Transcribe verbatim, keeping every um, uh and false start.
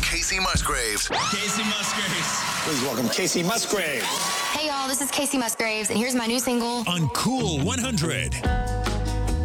Casey Musgraves. Casey Musgraves. Please welcome Casey Musgraves. Hey, y'all, this is Casey Musgraves, and here's my new single on Cool one hundred.